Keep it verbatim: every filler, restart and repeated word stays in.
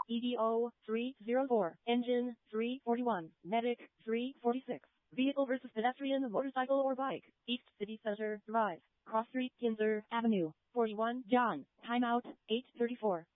E D O three zero four, Engine three forty-one, Medic three forty-six. Vehicle versus pedestrian, motorcycle or bike. East City Center Drive, Cross Street, Kinzer Avenue, forty-one, John. Timeout, eight thirty-four.